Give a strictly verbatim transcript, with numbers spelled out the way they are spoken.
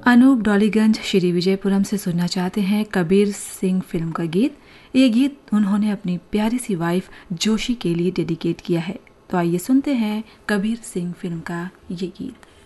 अनूप डॉलीगंज श्री विजयपुरम से सुनना चाहते हैं कबीर सिंह फिल्म का गीत। ये गीत उन्होंने अपनी प्यारी सी वाइफ जोशी के लिए डेडिकेट किया है। तो आइए सुनते हैं कबीर सिंह फिल्म का ये गीत।